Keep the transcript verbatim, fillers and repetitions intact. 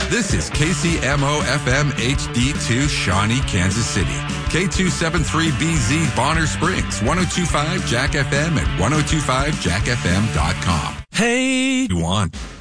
This is K C M O F M H D two, Shawnee, Kansas City. K two seventy-three B Z, Bonner Springs, ten twenty-five Jack F M and ten twenty-five jack f m dot com. Hey, You want.